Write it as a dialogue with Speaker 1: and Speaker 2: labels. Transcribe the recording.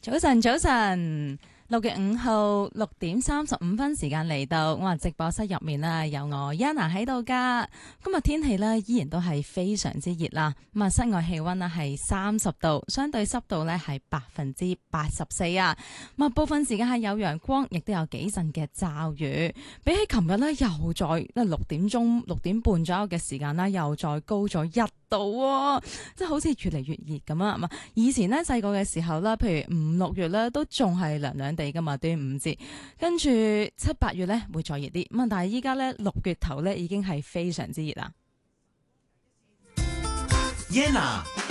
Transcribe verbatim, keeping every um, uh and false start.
Speaker 1: 早晨，早晨，六月五號六點三十五分時間嚟到，我話直播室入面啦，有我 Yana 喺度噶。今日天氣咧依然都係非常之熱啦，咁啊室外氣溫咧係三十度，相對濕度咧係百分之八十四啊。咁啊部分時間係有陽光，亦都有幾陣嘅驟雨。比起琴日咧，又再咧六點鐘、六點半左右嘅時間啦，又再高咗一度喎，即係好似越嚟越熱咁啊！以前咧細個嘅時候啦，譬如五六月咧都仲係涼涼地噶嘛，端午節，跟住七八月咧會再熱啲，咁啊但係依家咧六月頭咧已經係非常之熱啦。
Speaker 2: Yana